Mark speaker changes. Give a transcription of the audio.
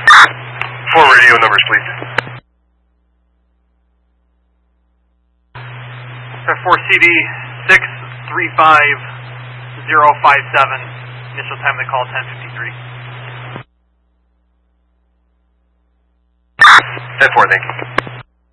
Speaker 1: 4 radio numbers, please.
Speaker 2: 4CD 635057. Initial time of the call 10:53.
Speaker 1: 10-4, thank you.